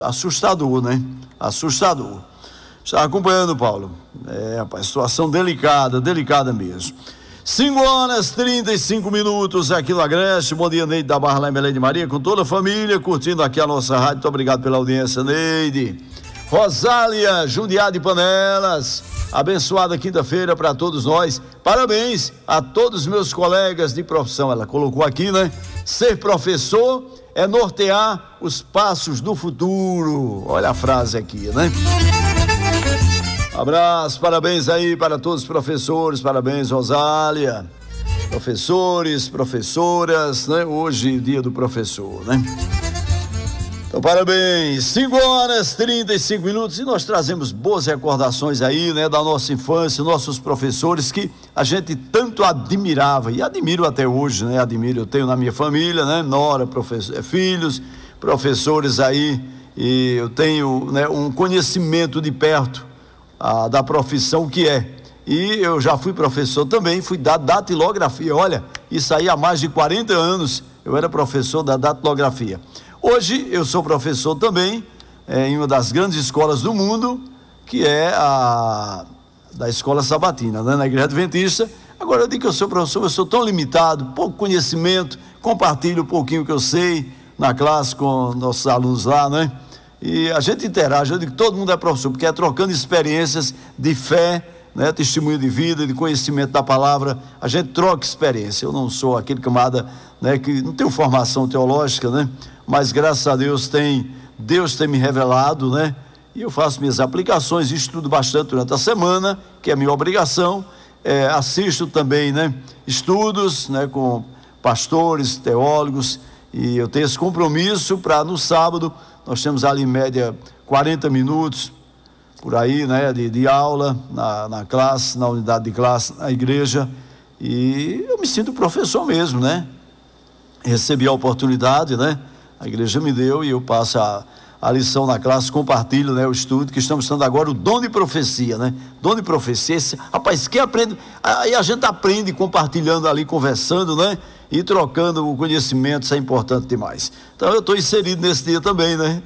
assustador, né? Assustador. Está acompanhando, Paulo? Rapaz, situação delicada, delicada mesmo. 5h35 aqui no Agreste. Bom dia, Neide da Barra, lá em Belém de Maria, com toda a família, curtindo aqui a nossa rádio. Muito obrigado pela audiência, Neide. Rosália, Jundiá de Panelas, abençoada quinta-feira para todos nós. Parabéns a todos os meus colegas de profissão. Ela colocou aqui, né? Ser professor é nortear os passos do futuro. Olha a frase aqui, né? Abraço, parabéns aí para todos os professores, parabéns, Rosália. Professores, professoras, né? Hoje, dia do professor, né? Então, parabéns. 5h35 e nós trazemos boas recordações aí, né? Da nossa infância, nossos professores que a gente tanto admirava e admiro até hoje, né? Admiro, eu tenho na minha família, né? Nora, filhos, professores aí, e eu tenho, né, um conhecimento de perto da profissão que é. E eu já fui professor também, fui da datilografia. Olha, isso aí há mais de 40 anos eu era professor da datilografia. Hoje eu sou professor também em uma das grandes escolas do mundo, que é a da Escola Sabatina, né, na Igreja Adventista. Agora eu digo que eu sou professor, eu sou tão limitado, pouco conhecimento, compartilho um pouquinho que eu sei na classe com nossos alunos lá, né? E a gente interage, eu digo que todo mundo é professor, porque é trocando experiências de fé, né, testemunho de vida, de conhecimento da palavra, a gente troca experiência. Eu não sou aquele camarada, né, que não tenho formação teológica, né, mas graças a Deus Deus tem me revelado, né, e eu faço minhas aplicações, estudo bastante durante a semana, que é a minha obrigação, assisto também, né, estudos, né, com pastores, teólogos, e eu tenho esse compromisso para no sábado, nós temos ali em média 40 minutos, por aí, né, de aula, na classe, na unidade de classe, na igreja, e eu me sinto professor mesmo, né? Recebi a oportunidade, né? A igreja me deu e eu passo a lição na classe, compartilho, né, o estudo, que estamos estudando agora o dom de profecia, né? Dom de profecia, rapaz, quem aprende, aí a gente aprende compartilhando ali, conversando, né? E trocando o conhecimento, isso é importante demais. Então eu estou inserido nesse dia também, né?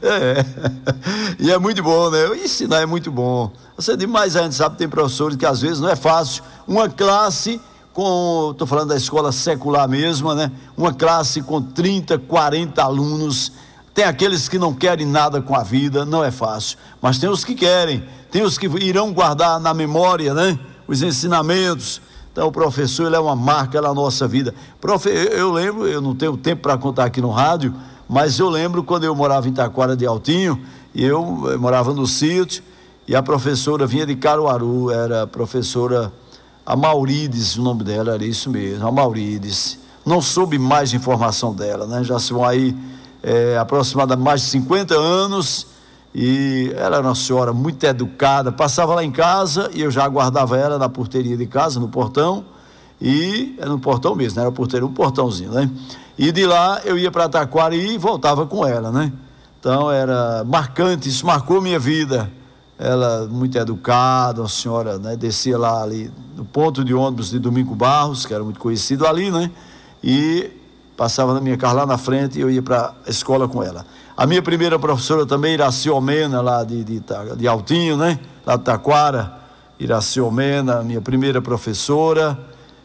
E é muito bom, né? Ensinar é muito bom. Você demais, a gente sabe que tem professores que às vezes não é fácil. Uma classe estou falando da escola secular mesmo, né? Uma classe com 30, 40 alunos. Tem aqueles que não querem nada com a vida, não é fácil. Mas tem os que querem, tem os que irão guardar na memória, né? Os ensinamentos. Então o professor, ele é uma marca na nossa vida. Eu lembro, eu não tenho tempo para contar aqui no rádio, mas eu lembro quando eu morava em Taquara de Altinho, e eu morava no sítio, e a professora vinha de Caruaru, era a professora Amaurides, o nome dela era isso mesmo, Amaurides. Não soube mais de informação dela, né? Já se vão aí aproximadamente mais de 50 anos, e ela era uma senhora muito educada, passava lá em casa e eu já aguardava ela na porteirinha de casa, no portão, e era no portão mesmo, não era porteiro, um portãozinho, né? E de lá eu ia para Taquara e voltava com ela, né? Então era marcante, isso marcou minha vida. Ela muito educada, uma senhora, né? Descia lá ali no ponto de ônibus de Domingo Barros, que era muito conhecido ali, né? E passava na minha casa lá na frente e eu ia para a escola com ela. A minha primeira professora também, Iraci Omena, lá de Altinho, né? Lá de Taquara, Iraci Omena, minha primeira professora,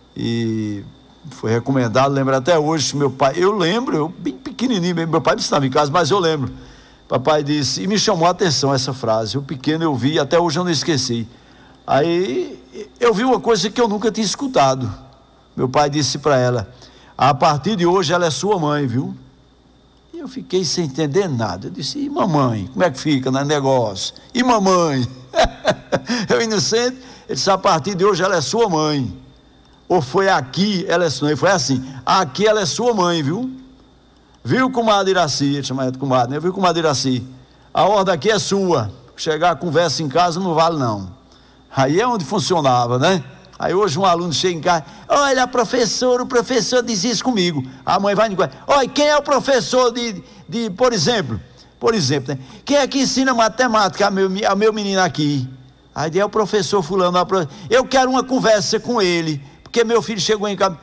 e foi recomendado, lembro até hoje, meu pai, eu lembro, eu bem pequenininho, meu pai não estava em casa, mas eu lembro, papai disse, e me chamou a atenção essa frase, eu pequeno eu vi, até hoje eu não esqueci, aí eu vi uma coisa que eu nunca tinha escutado, meu pai disse para ela, a partir de hoje ela é sua mãe, viu? Eu fiquei sem entender nada. Eu disse, e mamãe? Como é que fica no negócio? E mamãe? Eu inocente, ele disse, a partir de hoje ela é sua mãe. Ou foi aqui, ela é sua mãe. Foi assim, aqui ela é sua mãe, viu? Viu, comadre Iraci? Ele chama ela de comadre, né? Viu, comadre Iraci? A ordem aqui é sua. Chegar a conversa em casa não vale, não. Aí é onde funcionava, né? Aí hoje um aluno chega em casa, olha, o professor diz isso comigo. A mãe vai no quarto, olha, quem é o professor por exemplo, né? Quem é que ensina matemática ao meu menino aqui? Aí é o professor fulano, eu quero uma conversa com ele, porque meu filho chegou em casa.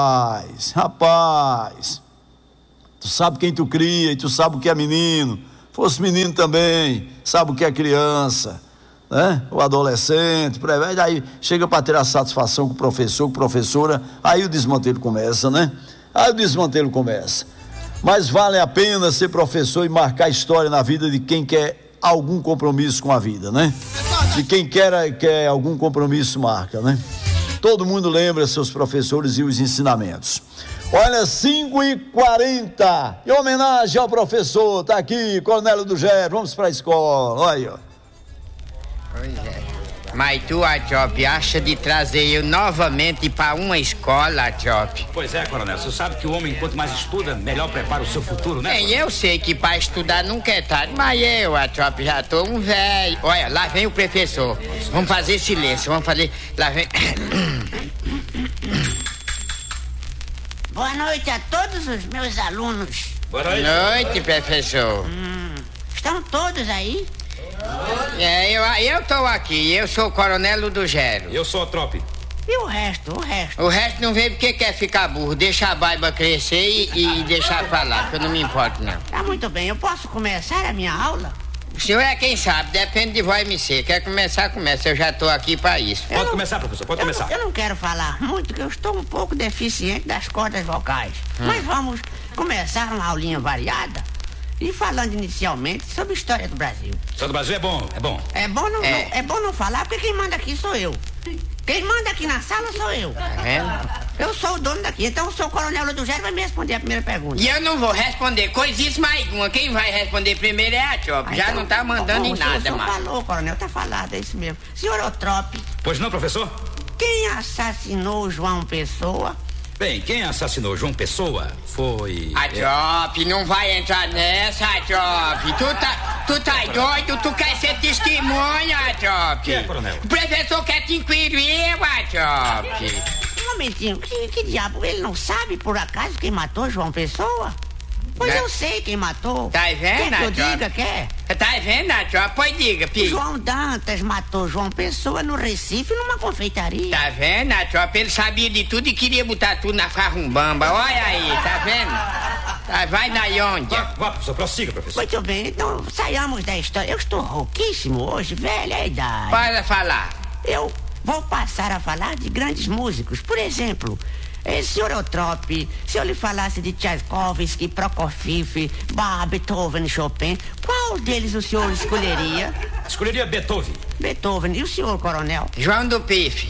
Rapaz, tu sabe quem tu cria, e tu sabe o que é menino, fosse menino também, sabe o que é criança, né? O adolescente, aí chega para ter a satisfação com o professor, com a professora, aí o desmantelo começa, né? Mas vale a pena ser professor e marcar história na vida de quem quer algum compromisso com a vida, né? De quem quer algum compromisso marca, né? Todo mundo lembra seus professores e os ensinamentos. Olha, 5h40, em homenagem ao professor, tá aqui, Coronel do Gero, vamos pra escola, olha aí, ó. Pois é. Mas tu, Diop, acha de trazer eu novamente para uma escola, Diop? Pois é, Coronel, você sabe que o homem, quanto mais estuda, melhor prepara o seu futuro, né? Bem, eu sei que para estudar nunca é tarde, mas eu, Diop, já tô um velho. Olha, lá vem o professor. Vamos fazer silêncio, lá vem... Boa noite a todos os meus alunos. Boa noite. Boa noite, professor. Estão todos aí? Eu tô aqui, eu sou o Coronel do Gero. Eu sou a trope. E o resto? O resto não veio porque quer ficar burro, deixar a barba crescer e deixar pra lá, que eu não me importo, não. Tá muito bem, eu posso começar a minha aula? O senhor é quem sabe, depende de voz MC. Quer começar, começa, eu já tô aqui pra isso. Pode começar, professor, pode começar. Eu não quero falar muito, porque eu estou um pouco deficiente das cordas vocais. Mas vamos começar uma aulinha variada. E falando inicialmente sobre a história do Brasil. História do Brasil é bom. É bom não falar, porque quem manda aqui sou eu. Quem manda aqui na sala sou eu. Tá vendo? Eu sou o dono daqui, então o seu Coronel do Gero vai me responder a primeira pergunta. E eu não vou responder coisíssima alguma. Quem vai responder primeiro é a Trope. Já então, não tá mandando em nada, mano. mano. Coronel, tá falado, é isso mesmo. Senhor Otrope. Pois não, professor? Quem assassinou João Pessoa? Bem, quem assassinou João Pessoa foi... A Trope, não vai entrar nessa, Trope. Tu tá doido? Tu quer ser testemunha, Trope? Que é, Coronel? O professor quer te inquirir, Trope. Um momentinho, que diabo? Ele não sabe, por acaso, quem matou João Pessoa? Pois eu sei quem matou. Tá vendo, Quer que eu Trope? diga, quer? Tá vendo, Trope? Pois diga, filho. João Dantas matou João Pessoa no Recife, numa confeitaria. Tá vendo, Trope? Ele sabia de tudo e queria botar tudo na farrumbamba. Olha aí, tá vendo? Tá, vai na onde? Vá, professor, prossiga, professor. Muito bem, então saiamos da história. Eu estou rouquíssimo hoje, velha a idade. Para falar. Eu vou passar a falar de grandes músicos. Por exemplo, senhor Otrope, se eu lhe falasse de Tchaikovsky, Prokofiev, Bach, Beethoven, Chopin, qual deles o senhor escolheria? Escolheria Beethoven. Beethoven. E o senhor, Coronel? João do Pife.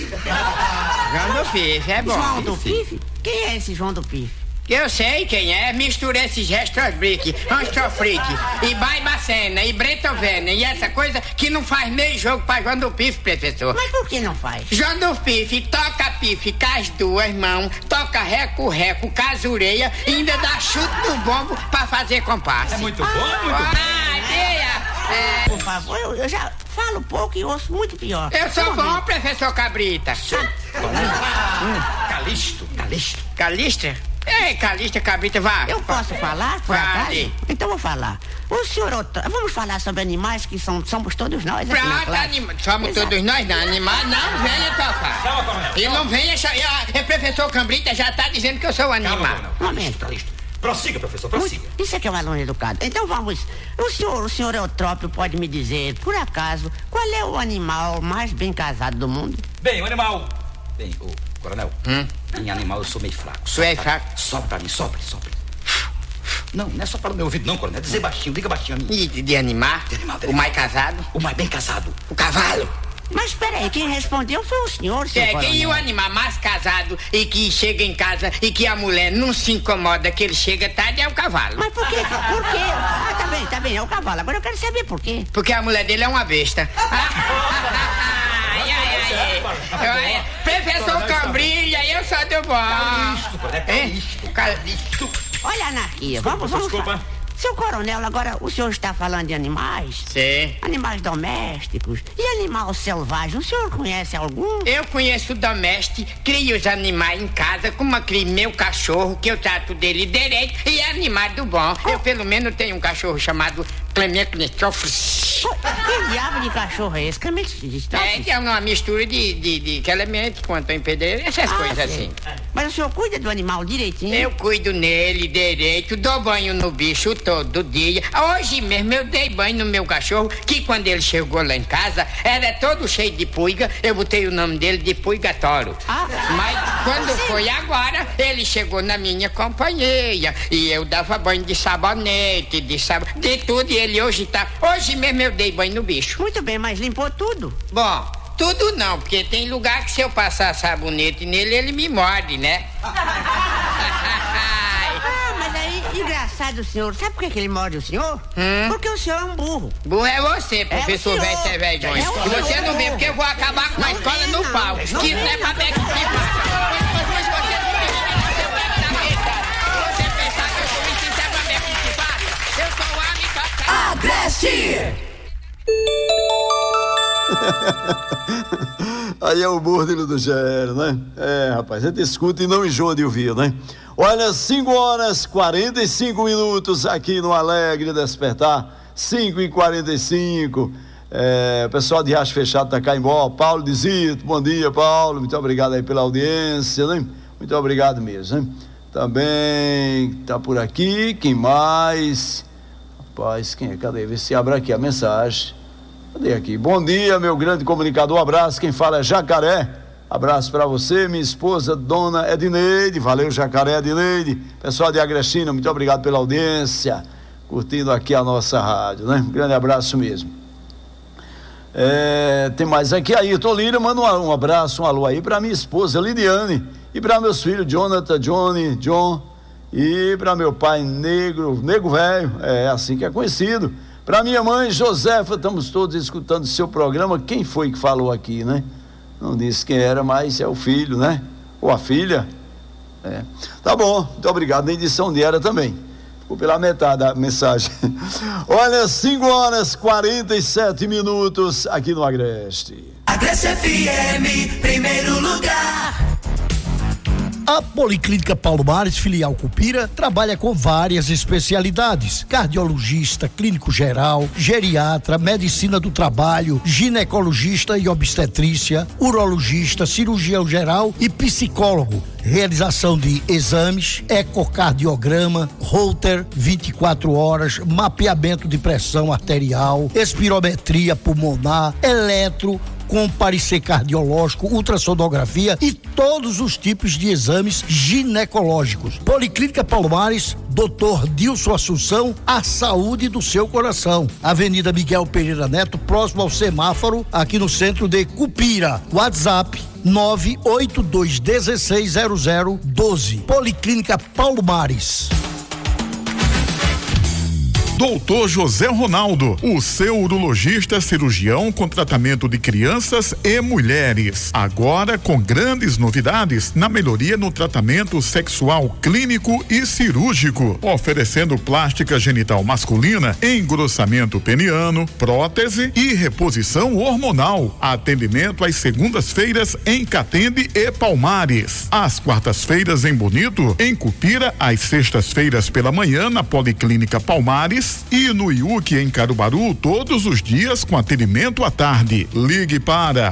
João do Pife, é bom. João do Pife? Quem é esse João do Pife? Eu sei quem é, mistura esses Restrobrick, Anstrofrick, e Baibacena, e Beethoven, e essa coisa que não faz meio jogo pra João do Pife, professor. Mas por que não faz? João do Pife toca pife com as duas mãos, toca reco-reco com as orelhas e ainda dá chute no bombo pra fazer compasso. É muito bom, muito bom. Por favor, eu já falo pouco e ouço muito pior. Eu sou bom, professor Cabrita. Calixto. Calista? Ei, Calista, Cabrita, vá. Eu posso falar, por Fale. acaso? Então vou falar. O senhor vamos falar sobre animais que somos todos nós aqui na Pronto, classe. somos Exato. todos nós, não. Animais não venha tocar. Calma, Coronel. E não venha o professor Cambrita já tá dizendo que eu sou animal. Calma, Momento. Calixto. Prossiga, professor, prossiga. Isso é que é um aluno educado. Então vamos. O senhor Eutrópio pode me dizer, por acaso, qual é o animal mais bem casado do mundo? Bem, o animal... Bem, ô, Coronel, em animal eu sou meio fraco. Tu é fraco? Sopra pra mim, sopra. Não é só para o meu ouvido não, Coronel. Dizer baixinho, diga baixinho a mim. E de animar? De animal, de O animal. mais casado? O mais bem casado. O cavalo? Mas peraí, quem respondeu foi o senhor, seu Quem é o coronel. animal mais casado e que chega em casa e que a mulher não se incomoda que ele chega tarde é o cavalo. Mas por quê? Por quê? Ah, tá bem, é o cavalo. Agora eu quero saber por quê. Porque a mulher dele é uma besta. Ai. Professor Cambrilha, eu sou do bom. Calixto. Olha a anarquia. Vamos Desculpa. falar. Seu coronel, agora o senhor está falando de animais? Sim. Animais domésticos e animal selvagem. O senhor conhece algum? Eu conheço o doméstico, crio os animais em casa, como eu crio meu cachorro, que eu trato dele direito, e é animal do bom. Eu, pelo menos, tenho um cachorro chamado Clemente Clementofres. bicho. Que diabo de cachorro é esse? Que é uma mistura de elemento, quanto em pedreiro, essas coisas assim. Mas o senhor cuida do animal direitinho? Eu cuido nele direito, dou banho no bicho todo dia. Hoje mesmo eu dei banho no meu cachorro, que quando ele chegou lá em casa, era todo cheio de pulga. Eu botei o nome dele de Pulgatório. Mas quando foi agora, ele chegou na minha companhia. E eu dava banho de sabonete, de tudo. E ele hoje mesmo eu dei banho no bicho. Muito bem, mas limpou tudo? Bom, tudo não, porque tem lugar que se eu passar sabonete nele, ele me morde, né? Mas aí, engraçado o senhor. Sabe por que ele morde o senhor? Porque o senhor é um burro. Burro é você, professor velho Cervedões. E você não vê, porque eu vou acabar com a escola no pau. Que isso é pra ver que se passa. Você pensar que eu sou isso é pra ver que se passa? Eu sou o homem. Agreste! Aí é o burro do Lugero, né? Rapaz, a gente escuta e não enjoa de ouvir, né? Olha, 5h45 aqui no Alegre Despertar, 5h45. O pessoal de Riacho Fechado tá Caimbó, Paulo de Zito, bom dia, Paulo, muito obrigado aí pela audiência, né? Muito obrigado mesmo, né? Também tá por aqui, quem mais? Rapaz, quem é? Cadê? Vê se abre aqui a mensagem. Cadê aqui? Bom dia, meu grande comunicador, abraço, quem fala é Jacaré, abraço pra você, minha esposa, dona Edneide, valeu Jacaré, Edneide, pessoal de Agrestina, muito obrigado pela audiência, curtindo aqui a nossa rádio, né? Um grande abraço mesmo. Tem mais aqui, Ayrton Lira, manda um abraço, um alô aí pra minha esposa Lidiane, e pra meus filhos Jonathan, Johnny, John, e pra meu pai Nego Velho, assim que é conhecido. Para minha mãe, Josefa, estamos todos escutando o seu programa. Quem foi que falou aqui, né? Não disse quem era, mas é o filho, né? Ou a filha. Tá bom, muito obrigado. Nem disse onde era também. Ficou pela metade da mensagem. Olha, 5h47 aqui no Agreste. Agreste FM, primeiro lugar. A Policlínica Paulo Mares, filial Cupira, trabalha com várias especialidades: cardiologista, clínico geral, geriatra, medicina do trabalho, ginecologista e obstetrícia, urologista, cirurgião geral e psicólogo. Realização de exames, ecocardiograma, Holter 24 horas, mapeamento de pressão arterial, espirometria pulmonar, eletro, com parecer cardiológico, ultrassonografia e todos os tipos de exames ginecológicos. Policlínica Paulo Mares, Dr. Dilson Assunção, a saúde do seu coração. Avenida Miguel Pereira Neto, próximo ao semáforo, aqui no centro de Cupira. WhatsApp 982160012. Policlínica Paulo Mares. Doutor José Ronaldo, o seu urologista cirurgião com tratamento de crianças e mulheres. Agora com grandes novidades na melhoria no tratamento sexual clínico e cirúrgico, oferecendo plástica genital masculina, engrossamento peniano, prótese e reposição hormonal. Atendimento às segundas-feiras em Catende e Palmares. Às quartas-feiras em Bonito, em Cupira, às sextas-feiras pela manhã na Policlínica Palmares e no IUC em Caruaru todos os dias com atendimento à tarde. Ligue para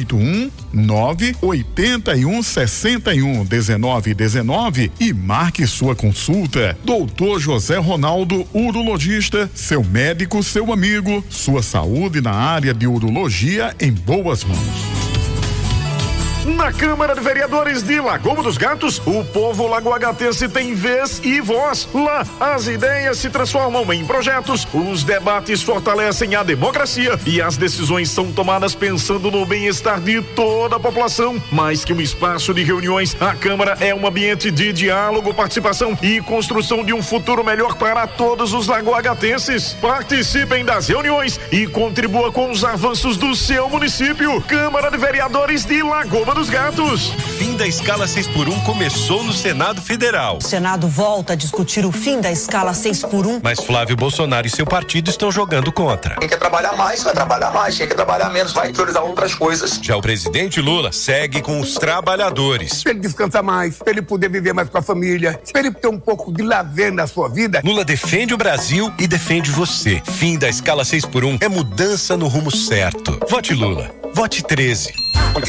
819-8161-1919 e marque sua consulta. Doutor José Ronaldo, urologista, seu médico, seu amigo, sua saúde na área de urologia em boas mãos. Na Câmara de Vereadores de Lagoa dos Gatos, o povo lagoaгаtense tem vez e voz. Lá, as ideias se transformam em projetos, os debates fortalecem a democracia e as decisões são tomadas pensando no bem-estar de toda a população. Mais que um espaço de reuniões, a Câmara é um ambiente de diálogo, participação e construção de um futuro melhor para todos os lagoagatenses. Participem das reuniões e contribua com os avanços do seu município. Câmara de Vereadores de Lagoa dos Gatos. Fim da escala 6x1 começou no Senado Federal. O Senado volta a discutir o fim da escala 6x1. Mas Flávio Bolsonaro e seu partido estão jogando contra. Quem quer trabalhar mais, vai trabalhar mais. Quem quer trabalhar menos, vai priorizar outras coisas. Já o presidente Lula segue com os trabalhadores. Pra ele descansar mais, pra ele poder viver mais com a família, pra ele ter um pouco de lazer na sua vida. Lula defende o Brasil e defende você. Fim da escala 6x1 é mudança no rumo certo. Vote Lula. Vote 13.